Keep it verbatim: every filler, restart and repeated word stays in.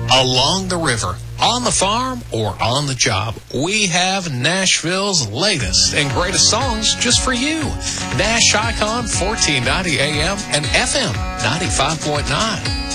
along the river, on the farm, or on the job, we have Nashville's latest and greatest songs just for you. Nash Icon, fourteen ninety A M and F M ninety-five point nine.